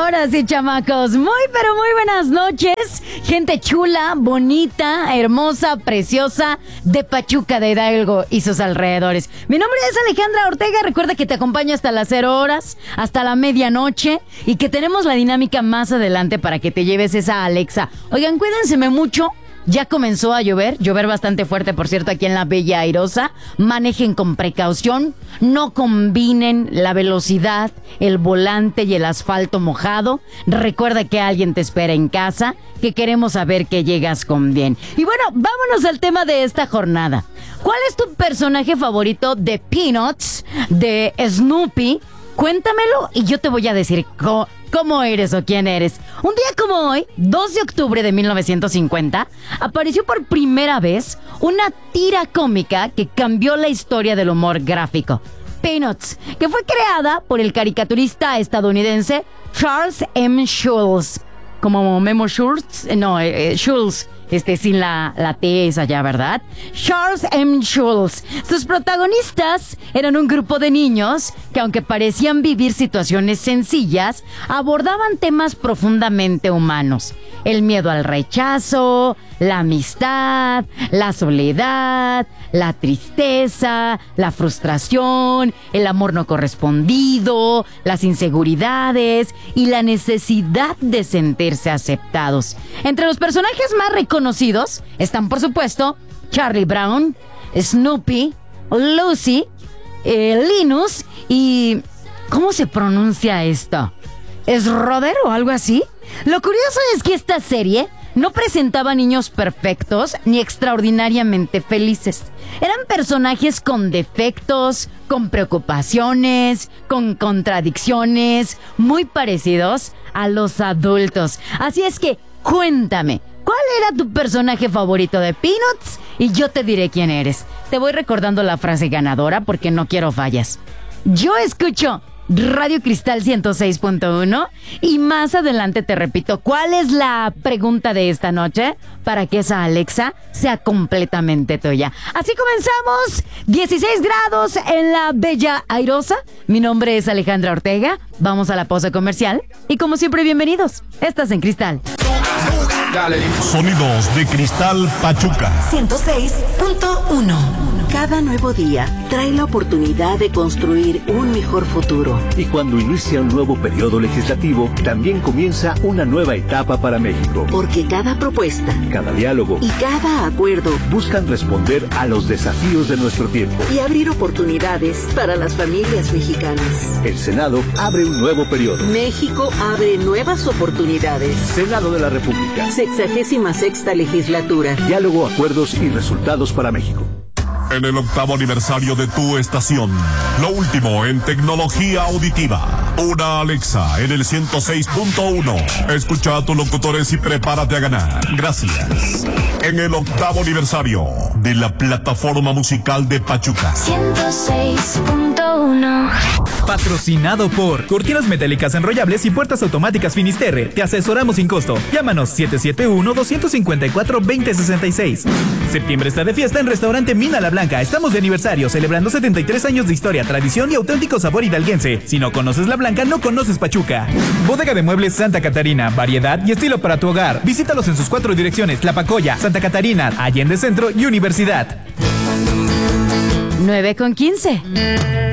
Ahora sí, chamacos, muy pero muy buenas noches. Gente chula, bonita, hermosa, preciosa de Pachuca de Hidalgo y sus alrededores. Mi nombre es Alejandra Ortega. Recuerda que te acompaño hasta las 0 horas, hasta la medianoche, y que tenemos la dinámica más adelante para que te lleves esa Alexa. Oigan, cuídense mucho. Ya comenzó a llover bastante fuerte, por cierto, aquí en la Bella Airosa. Manejen con precaución, no combinen la velocidad, el volante y el asfalto mojado. Recuerda que alguien te espera en casa, que queremos saber que llegas con bien. Y bueno, vámonos al tema de esta jornada. ¿Cuál es tu personaje favorito de Peanuts, de Snoopy? Cuéntamelo y yo te voy a decir cómo eres o quién eres. Un día como hoy, 2 de octubre de 1950, apareció por primera vez una tira cómica que cambió la historia del humor gráfico. Peanuts, que fue creada por el caricaturista estadounidense Charles M. Schulz. Como Memo Schulz, Schulz. Sin la T esa ya, ¿verdad? Charles M. Schulz. Sus protagonistas eran un grupo de niños que, aunque parecían vivir situaciones sencillas, abordaban temas profundamente humanos. El miedo al rechazo, la amistad, la soledad, la tristeza, la frustración, el amor no correspondido, las inseguridades y la necesidad de sentirse aceptados. Entre los personajes más reconocidos están, por supuesto, Charlie Brown, Snoopy, Lucy, Linus y... ¿cómo se pronuncia esto? ¿Es Roder o algo así? Lo curioso es que esta serie no presentaba niños perfectos ni extraordinariamente felices. Eran personajes con defectos, con preocupaciones, con contradicciones, muy parecidos a los adultos. Así es que, cuéntame, ¿cuál era tu personaje favorito de Peanuts? Y yo te diré quién eres. Te voy recordando la frase ganadora porque no quiero fallas. Yo escucho Radio Cristal 106.1 y más adelante te repito cuál es la pregunta de esta noche para que esa Alexa sea completamente tuya. Así comenzamos, 16 grados en la Bella Airosa. Mi nombre es Alejandra Ortega. Vamos a la pausa comercial y como siempre bienvenidos. Estás en Cristal. Sonidos de Cristal Pachuca 106.1. Cada nuevo día trae la oportunidad de construir un mejor futuro. Y cuando inicia un nuevo periodo legislativo, también comienza una nueva etapa para México. Porque cada propuesta, cada diálogo y cada acuerdo buscan responder a los desafíos de nuestro tiempo y abrir oportunidades para las familias mexicanas. El Senado abre un nuevo periodo. México abre nuevas oportunidades. Senado de la República. 66ª legislatura. Diálogo, acuerdos y resultados para México. En el 8º aniversario de tu estación, lo último en tecnología auditiva. Una Alexa en el 106.1. Escucha a tus locutores y prepárate a ganar. Gracias. En el 8º aniversario de la plataforma musical de Pachuca. 106.1. Patrocinado por Cortinas Metálicas Enrollables y Puertas Automáticas Finisterre. Te asesoramos sin costo. Llámanos 771-254-2066. Septiembre está de fiesta en Restaurante Mina La Blanca. Estamos de aniversario, celebrando 73 años de historia, tradición y auténtico sabor hidalguense. Si no conoces La Blanca, no conoces Pachuca. Bodega de Muebles Santa Catarina. Variedad y estilo para tu hogar. Visítalos en sus 4 direcciones: Tlapacoya, Santa Catarina, Allende Centro y Universidad. 9:15.